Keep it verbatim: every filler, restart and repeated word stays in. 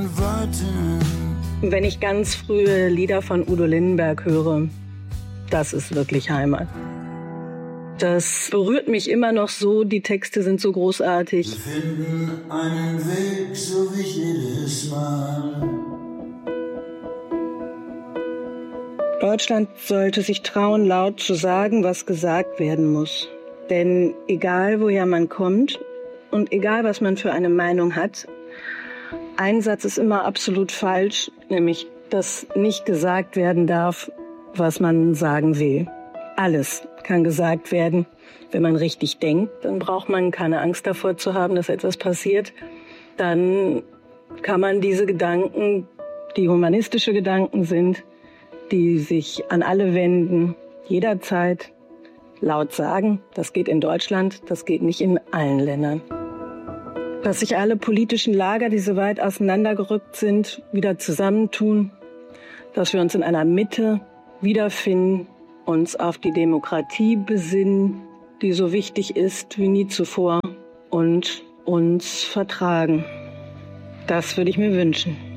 Worten. Wenn ich ganz frühe Lieder von Udo Lindenberg höre, das ist wirklich Heimat. Das berührt mich immer noch so, die Texte sind so großartig. Wir finden einen Weg, so wie jedes Mal. Deutschland sollte sich trauen, laut zu sagen, was gesagt werden muss. Denn egal, woher man kommt und egal, was man für eine Meinung hat, ein Satz ist immer absolut falsch, nämlich, dass nicht gesagt werden darf, was man sagen will. Alles kann gesagt werden. Wenn man richtig denkt, dann braucht man keine Angst davor zu haben, dass etwas passiert. Dann kann man diese Gedanken, die humanistische Gedanken sind, die sich an alle wenden, jederzeit laut sagen. Das geht in Deutschland, das geht nicht in allen Ländern. Dass sich alle politischen Lager, die so weit auseinandergerückt sind, wieder zusammentun, dass wir uns in einer Mitte wiederfinden, uns auf die Demokratie besinnen, die so wichtig ist wie nie zuvor, und uns vertragen. Das würde ich mir wünschen.